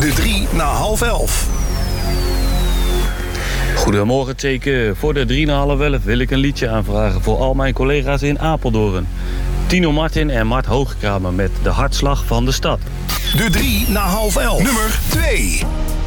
De 3 na half 11. Goedemorgen, Teke. Voor de 3 na half 11 wil ik een liedje aanvragen voor al mijn collega's in Apeldoorn. Tino Martin en Mart Hoogkramer met De Hartslag van de Stad. De 3 na half 11. Nummer 2.